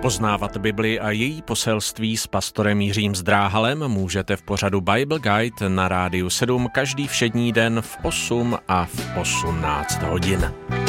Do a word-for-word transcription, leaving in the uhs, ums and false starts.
Poznávat Bibli a její poselství s pastorem Jiřím Zdráhalem můžete v pořadu Bible Guide na Rádiu sedm každý všední den v osm a v osmnáct hodin.